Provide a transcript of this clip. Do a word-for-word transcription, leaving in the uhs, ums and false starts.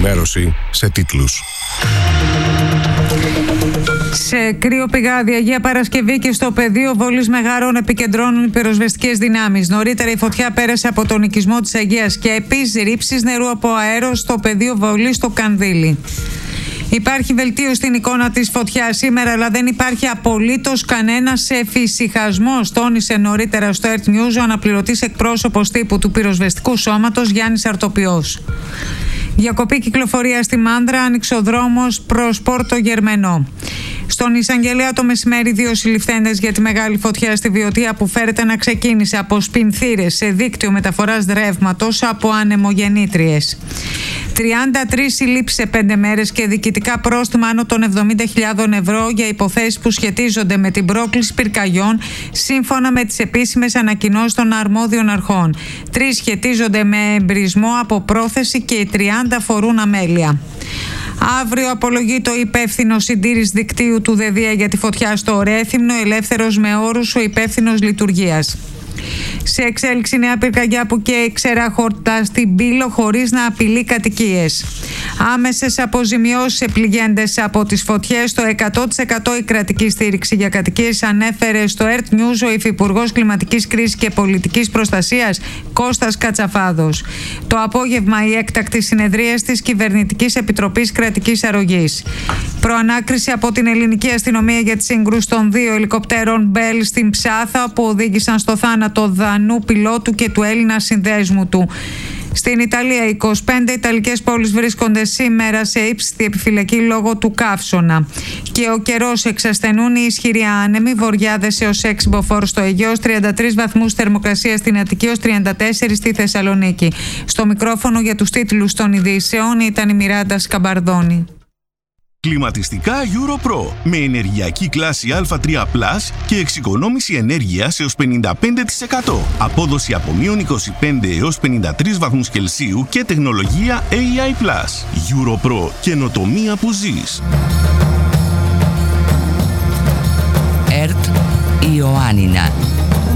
ενημέρωση σε τίτλους. Σε κρύο πηγάδι, Αγία Παρασκευή και στο πεδίο βολής Μεγάρων επικεντρώνουν οι πυροσβεστικές δυνάμεις. Νωρίτερα η φωτιά πέρασε από τον οικισμό της Αγίας και επίσης ρήψεις νερού από αέρος στο πεδίο βολής στο Κανδύλι. Υπάρχει βελτίωση στην εικόνα της φωτιάς σήμερα, αλλά δεν υπάρχει απολύτως κανένας εφησυχασμός, τόνισε νωρίτερα στο Earth News ο αναπληρωτής εκπρόσωπος τύπου του πυροσβεστικού σώματος Γιάννης Αρτοπιός. Διακοπή κυκλοφορία στη Μάνδρα, άνοιξε ο δρόμος προς Πόρτο Γερμενό. Στον Εισαγγελέα το μεσημέρι, δύο συλληφθέντες για τη μεγάλη φωτιά στη Βιωτία που φέρεται να ξεκίνησε από σπινθήρες σε δίκτυο μεταφοράς ρεύματος από ανεμογεννήτριες. τριάντα τρεις συλλήψεις σε πέντε μέρες και διοικητικά πρόστιμα άνω των εβδομήντα χιλιάδες ευρώ για υποθέσεις που σχετίζονται με την πρόκληση πυρκαγιών, σύμφωνα με τις επίσημες ανακοινώσεις των αρμόδιων αρχών. Τρεις σχετίζονται με εμπρισμό από πρόθεση και οι τριάντα αφορούν αμέλεια. Αύριο απολογείται ο υπεύθυνος συντήρησης δικτύου του ΔΕΔΙΑ για τη φωτιά στο Ρέθυμνο, ελεύθερος με όρους ο υπεύθυνος λειτουργίας. Σε εξέλιξη νέα πυρκαγιά που καίει ξερά στην Πύλο χωρίς να απειλεί κατοικίες. Άμεσες αποζημιώσεις σε πληγέντες από τις φωτιές, το εκατό τοις εκατό η κρατική στήριξη για κατοικίες, ανέφερε στο Earth News ο Υφυπουργός Κλιματικής Κρίσης και Πολιτικής Προστασίας Κώστας Κατσαφάδος. Το απόγευμα η έκτακτη συνεδρία της Κυβερνητικής Επιτροπής Κρατικής Αρρωγής. Προανάκριση από την ελληνική αστυνομία για τη σύγκρουση των δύο ελικοπτέρων Μπέλ στην Ψάθα που οδήγησαν στο θάνατο Δανού πιλότου και του Έλληνα συνδέσμου του. Στην Ιταλία, είκοσι πέντε Ιταλικές πόλεις βρίσκονται σήμερα σε ύψιστη επιφυλακή λόγω του καύσωνα. Και ο καιρός, εξασθενούν οι ισχυροί άνεμοι, βοριάδες έως έξι μποφόρ στο Αιγαίο, τριάντα τρεις βαθμούς θερμοκρασία στην Αττική έως τριάντα τέσσερα στη Θεσσαλονίκη. Στο μικρόφωνο για τους τίτλους των ειδήσεων ήταν η Μιράντα Σκαμπαρδόνη. Κλιματιστικά EuroPro με ενεργειακή κλάση Α τρία πλας και εξοικονόμηση ενέργειας έως πενήντα πέντε τοις εκατό. Απόδοση από μείον είκοσι πέντε έως πενήντα τρεις βαθμούς Κελσίου και τεχνολογία έι άι Plus. EuroPro, καινοτομία που ζεις. ΕΡΤ Ιωάννινα.